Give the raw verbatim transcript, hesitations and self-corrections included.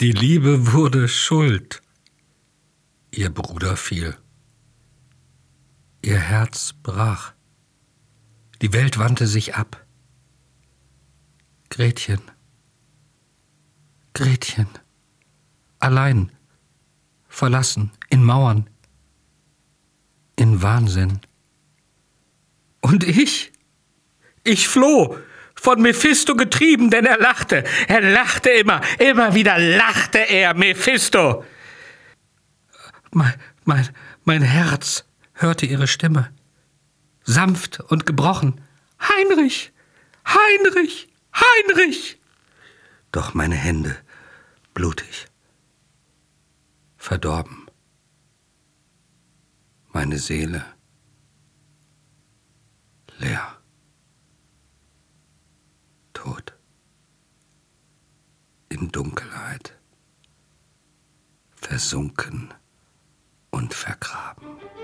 Die Liebe wurde Schuld. Ihr Bruder fiel. Ihr Herz brach. Die Welt wandte sich ab. Gretchen, Gretchen, allein, verlassen, in Mauern, in Wahnsinn. Und ich, ich floh, von Mephisto getrieben, denn er lachte, er lachte immer, immer wieder lachte er, Mephisto. Mein, mein, mein Herz hörte ihre Stimme, sanft und gebrochen. Heinrich, Heinrich, Heinrich! Doch meine Hände blutig, verdorben, meine Seele leer, tot, in Dunkelheit, versunken und vergraben.